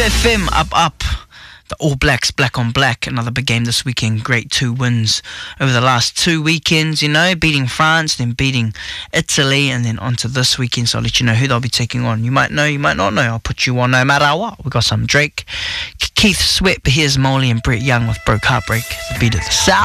FM, up. The All Blacks, black on black. Another big game this weekend. Great 2 wins over the last 2 weekends, you know, beating France, then beating Italy, and then on to this weekend. So I'll let you know who they'll be taking on. You might know, you might not know. I'll put you on no matter what. We've got some Drake, Keith Sweat, but here's Molly and Brett Young with Broke Heartbreak, the beat of the South.